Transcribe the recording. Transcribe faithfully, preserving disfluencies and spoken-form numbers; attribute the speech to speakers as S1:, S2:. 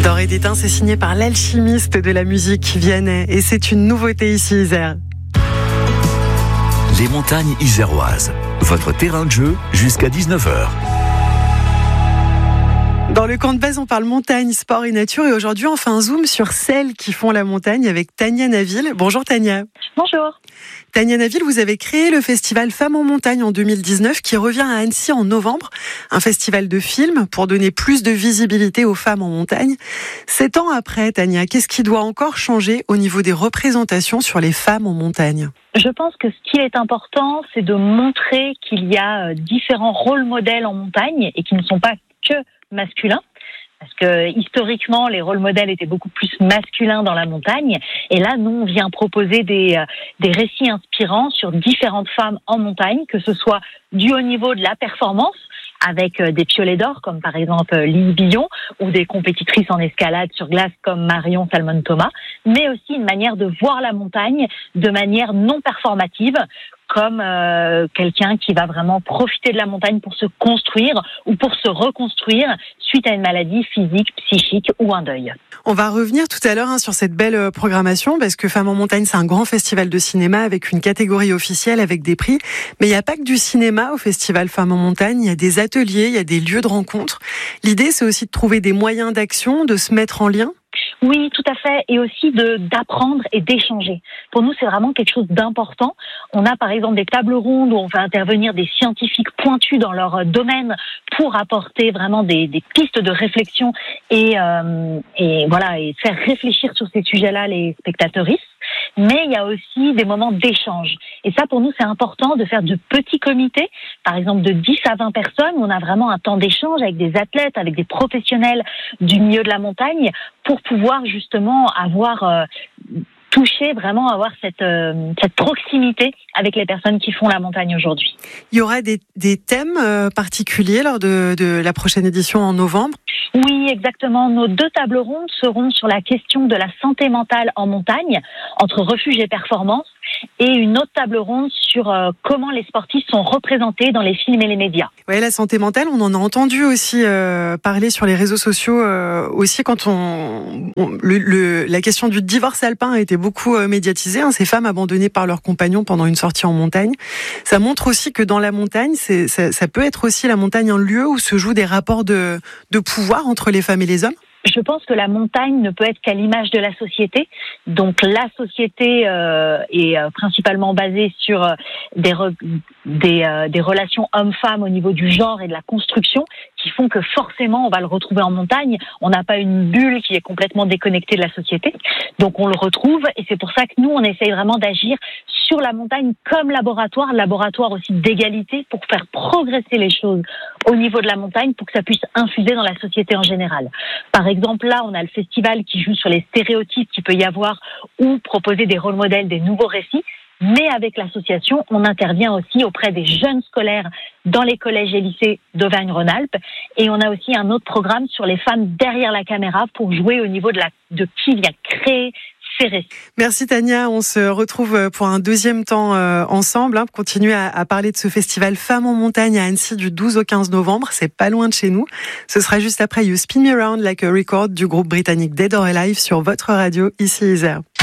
S1: D'or et d'étain, c'est signé par l'alchimiste de la musique Vianney et c'est une nouveauté ici Isère.
S2: Les montagnes iséroises, votre terrain de jeu jusqu'à dix-neuf heures.
S1: Dans le camp de base, on parle montagne, sport et nature et aujourd'hui on fait un zoom sur celles qui font la montagne avec Tania Naville. Bonjour Tania.
S3: Bonjour.
S1: Tania Naville, vous avez créé le festival Femmes en montagne en deux mille dix-neuf qui revient à Annecy en novembre. Un festival de films pour donner plus de visibilité aux femmes en montagne. Sept ans après, Tania, qu'est-ce qui doit encore changer au niveau des représentations sur les femmes en montagne ?
S3: Je pense que ce qui est important, c'est de montrer qu'il y a différents rôles modèles en montagne et qui ne sont pas que masculins. Parce que historiquement, les rôles modèles étaient beaucoup plus masculins dans la montagne. Et là, nous, on vient proposer des, euh, des récits inspirants sur différentes femmes en montagne, que ce soit du haut niveau de la performance, avec euh, des piolets d'or, comme par exemple euh, Lise Billon, ou des compétitrices en escalade sur glace comme Marion Salmon-Thomas, mais aussi une manière de voir la montagne de manière non performative, comme euh, quelqu'un qui va vraiment profiter de la montagne pour se construire ou pour se reconstruire suite à une maladie physique, psychique ou un deuil.
S1: On va revenir tout à l'heure hein, sur cette belle programmation parce que Femmes en montagne, c'est un grand festival de cinéma avec une catégorie officielle, avec des prix. Mais il n'y a pas que du cinéma au festival Femmes en montagne, il y a des ateliers, il y a des lieux de rencontre. L'idée, c'est aussi de trouver des moyens d'action, de se mettre en lien.
S3: Oui, tout à fait, et aussi de d'apprendre et d'échanger. Pour nous, c'est vraiment quelque chose d'important. On a par exemple des tables rondes où on fait intervenir des scientifiques pointus dans leur domaine pour apporter vraiment des, des pistes de réflexion et, euh, et voilà et faire réfléchir sur ces sujets-là les spectateuristes. Mais il y a aussi des moments d'échange. Et ça, pour nous, c'est important de faire de petits comités, par exemple de dix à vingt personnes, où on a vraiment un temps d'échange avec des athlètes, avec des professionnels du milieu de la montagne, pour pouvoir justement avoir euh, touché, vraiment avoir cette, euh, cette proximité avec les personnes qui font la montagne aujourd'hui.
S1: Il y aura des, des thèmes euh, particuliers lors de, de la prochaine édition en novembre ?
S3: Oui, exactement. Nos deux tables rondes seront sur la question de la santé mentale en montagne, entre refuge et performance, et une autre table ronde sur euh, comment les sportifs sont représentés dans les films et les médias.
S1: Oui, la santé mentale, on en a entendu aussi euh, parler sur les réseaux sociaux, euh, aussi quand on, on le, le, la question du divorce alpin a été beaucoup euh, médiatisée, hein, ces femmes abandonnées par leurs compagnons pendant une sortie en montagne. Ça montre aussi que dans la montagne, c'est, ça, ça peut être aussi la montagne un lieu où se jouent des rapports de, de pouvoir entre les femmes et les hommes.
S3: Je pense que la montagne ne peut être qu'à l'image de la société. Donc la société euh, est euh, principalement basée sur euh, des, re- des, euh, des relations hommes-femmes au niveau du genre et de la construction qui font que forcément on va le retrouver en montagne. On n'a pas une bulle qui est complètement déconnectée de la société. Donc on le retrouve et c'est pour ça que nous on essaye vraiment d'agir sur la montagne comme laboratoire, laboratoire aussi d'égalité pour faire progresser les choses au niveau de la montagne pour que ça puisse infuser dans la société en général. Par exemple, là, on a le festival qui joue sur les stéréotypes qu'il peut y avoir ou proposer des rôles modèles, des nouveaux récits. Mais avec l'association, on intervient aussi auprès des jeunes scolaires dans les collèges et lycées d'Auvergne-Rhône-Alpes. Et on a aussi un autre programme sur les femmes derrière la caméra pour jouer au niveau de, la, de qui vient créer ces récits.
S1: Merci Tania, on se retrouve pour un deuxième temps euh, ensemble, hein, pour continuer à, à parler de ce festival Femmes en montagne à Annecy du douze au quinze novembre. C'est pas loin de chez nous. Ce sera juste après You Spin Me Around Like a Record du groupe britannique Dead or Alive sur votre radio, ici Isère.